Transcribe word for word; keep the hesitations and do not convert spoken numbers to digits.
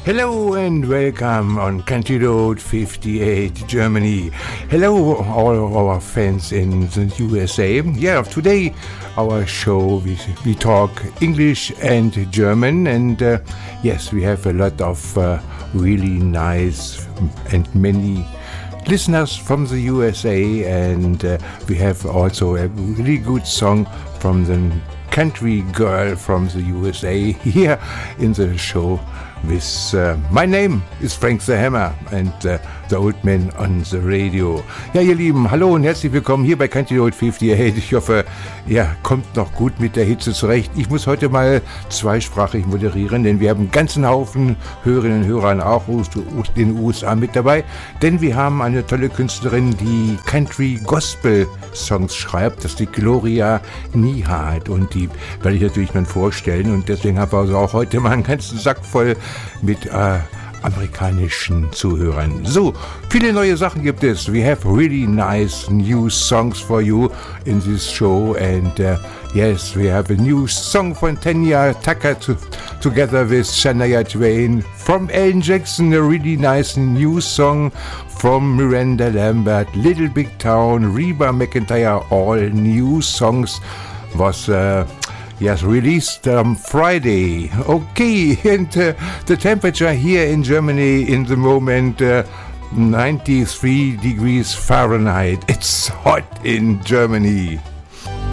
Hello and welcome on Country Road fifty-eight, Germany. Hello, all of our fans in the U S A. Yeah, today our show we, we talk English and German, and uh, yes, we have a lot of uh, really nice and many listeners from the U S A, and uh, we have also a really good song from the country girl from the U S A here in the show. With, uh, my name is Frank the Hammer and uh, the Old Man on the Radio. Ja, ihr Lieben, hallo und herzlich willkommen hier bei Country Road fifty-eight. Ich hoffe, ihr kommt noch gut mit der Hitze zurecht. Ich muss heute mal zweisprachig moderieren, denn wir haben einen ganzen Haufen Hörerinnen und Hörer auch aus den U S A mit dabei. Denn wir haben eine tolle Künstlerin, die Country-Gospel-Songs schreibt. Das ist die Gloria Niehardt, und die werde ich natürlich mal vorstellen. Und deswegen haben wir also auch heute mal einen ganzen Sack voll mit äh, amerikanischen Zuhörern. So, viele neue Sachen gibt es. We have really nice new songs for you in this show, and uh, yes, we have a new song from Tanya Tucker to, together with Shania Twain. From Alan Jackson, a really nice new song from Miranda Lambert, Little Big Town, Reba McEntire, all new songs was uh, Yes, released on um, Friday. Okay, and uh, the temperature here in Germany in the moment, uh, ninety-three degrees Fahrenheit. It's hot in Germany.